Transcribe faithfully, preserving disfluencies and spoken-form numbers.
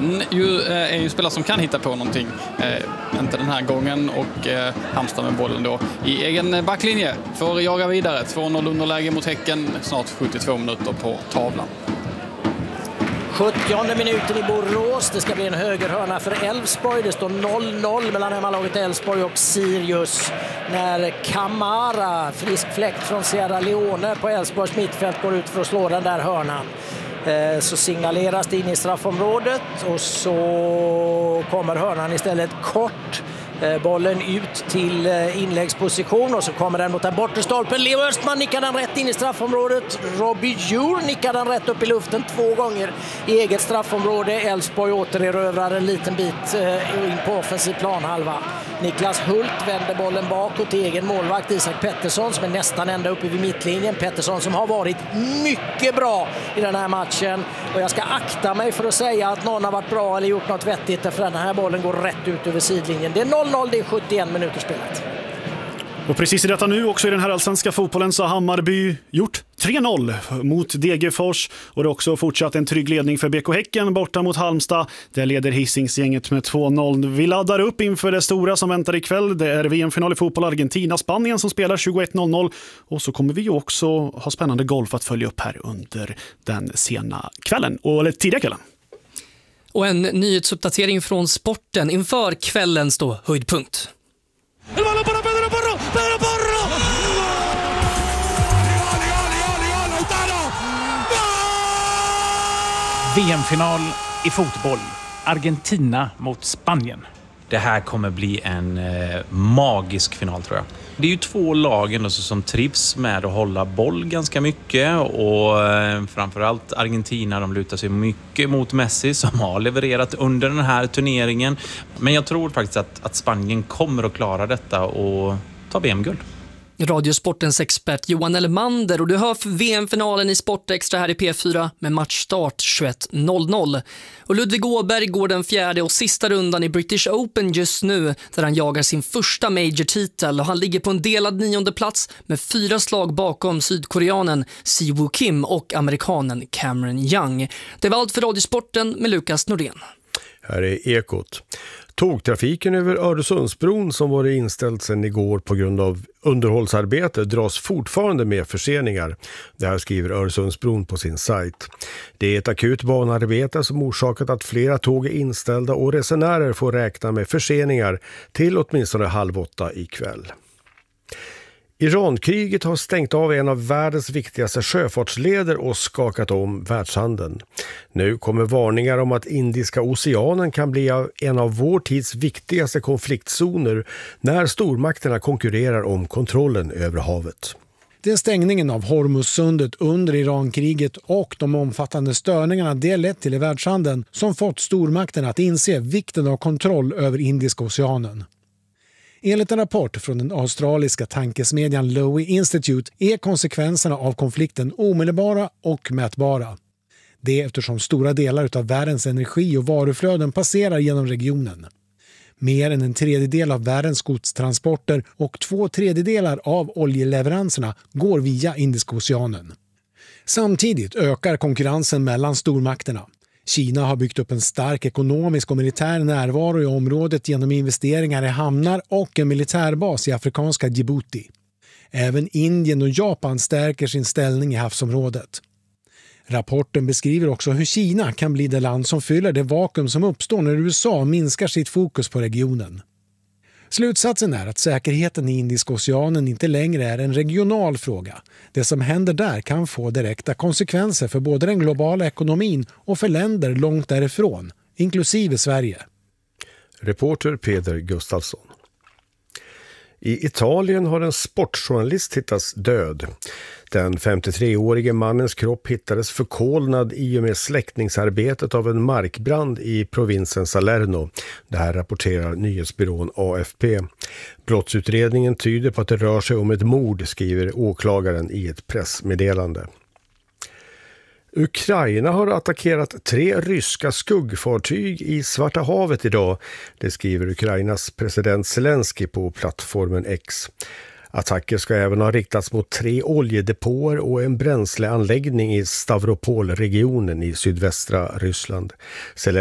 Han ju, eh, är ju en spelare som kan hitta på någonting. Eh, inte den här gången och eh, Halmstad med bollen då i egen backlinje för att jaga vidare. två noll underläge mot Häcken, snart sjuttiotvå minuter på tavlan. sjuttionde minuten i Borås. Det ska bli en högerhörna för Elfsborg. Det står noll noll mellan hemmalaget Elfsborg och Sirius när Kamara, frisk fläkt från Sierra Leone på Elfsborgs mittfält, går ut för att slå den där hörnan. Så signaleras det in i straffområdet och så kommer hörnan istället kort. Bollen ut till inläggsposition och så kommer den mot den bortre stolpen. Leo Östman nickar den rätt in i straffområdet. Robbie Djur nickar den rätt upp i luften två gånger i eget straffområde. Elfsborg återerövrar en liten bit in på offensiv planhalva. Niklas Hult vänder bollen bakåt till egen målvakt Isak Pettersson som är nästan ända uppe vid mittlinjen. Pettersson som har varit mycket bra i den här matchen. Och jag ska akta mig för att säga att någon har varit bra eller gjort något vettigt, för den här bollen går rätt ut över sidlinjen. Det är noll noll, det är sjuttioen minuter spelat. Och precis i detta nu också i den här allsvenska fotbollen så har Hammarby gjort tre noll mot Degerfors och det är också fortsatt en trygg ledning för B K Häcken borta mot Halmstad. Där leder Hisingsgänget med två noll. Vi laddar upp inför det stora som väntar ikväll. Det är V M-final i fotboll Argentina-Spanien som spelar tjugoett noll noll och så kommer vi också ha spännande golf att följa upp här under den sena kvällen, eller tidiga kvällen. Och en nyhetsuppdatering från sporten inför kvällens då höjdpunkt. V M-final i fotboll. Argentina mot Spanien. Det här kommer bli en eh, magisk final, tror jag. Det är ju två lagen alltså, som trivs med att hålla boll ganska mycket och eh, framförallt Argentina, de lutar sig mycket mot Messi som har levererat under den här turneringen. Men jag tror faktiskt att, att Spanien kommer att klara detta och ta V M-guld. Radiosportens expert Johan Elmander och du hör V M-finalen i Sportextra här i P fyra med matchstart tjugoett noll noll. Och Ludvig Åberg går den fjärde och sista rundan i British Open just nu där han jagar sin första major-titel och han ligger på en delad nionde plats med fyra slag bakom sydkoreanen Siwoo Kim och amerikanen Cameron Young. Det var allt för Radiosporten med Lukas Nordén. Här är Ekot. Tågtrafiken över Öresundsbron som var inställd sedan igår på grund av underhållsarbete dras fortfarande med förseningar. Det här skriver Öresundsbron på sin sajt. Det är ett akut banarbete som orsakat att flera tåg är inställda och resenärer får räkna med förseningar till åtminstone halv åtta ikväll. Irankriget har stängt av en av världens viktigaste sjöfartsleder och skakat om världshandeln. Nu kommer varningar om att Indiska oceanen kan bli en av vår tids viktigaste konfliktzoner när stormakterna konkurrerar om kontrollen över havet. Det är stängningen av Hormuzsundet under Irankriget och de omfattande störningarna det lett till i världshandeln som fått stormakterna att inse vikten av kontroll över Indiska oceanen. Enligt en rapport från den australiska tankesmedjan Lowy Institute är konsekvenserna av konflikten omedelbara och mätbara. Det är eftersom stora delar av världens energi- och varuflöden passerar genom regionen. Mer än en tredjedel av världens godstransporter och två tredjedelar av oljeleveranserna går via Indiska oceanen. Samtidigt ökar konkurrensen mellan stormakterna. Kina har byggt upp en stark ekonomisk och militär närvaro i området genom investeringar i hamnar och en militärbas i afrikanska Djibouti. Även Indien och Japan stärker sin ställning i havsområdet. Rapporten beskriver också hur Kina kan bli det land som fyller det vakuum som uppstår när U S A minskar sitt fokus på regionen. Slutsatsen är att säkerheten i Indiska oceanen inte längre är en regional fråga. Det som händer där kan få direkta konsekvenser för både den globala ekonomin och för länder långt därifrån, inklusive Sverige. Reporter Peder Gustafsson. I Italien har en sportjournalist hittats död. Den femtiotreårige mannens kropp hittades förkolnad i och med släckningsarbetet av en markbrand i provinsen Salerno. Det här rapporterar nyhetsbyrån A F P. Brottsutredningen tyder på att det rör sig om ett mord, skriver åklagaren i ett pressmeddelande. Ukraina har attackerat tre ryska skuggfartyg i Svarta havet idag. Det skriver Ukrainas president Zelensky på plattformen X. Attacker ska även ha riktats mot tre oljedepåer och en bränsleanläggning i Stavropol-regionen i sydvästra Ryssland.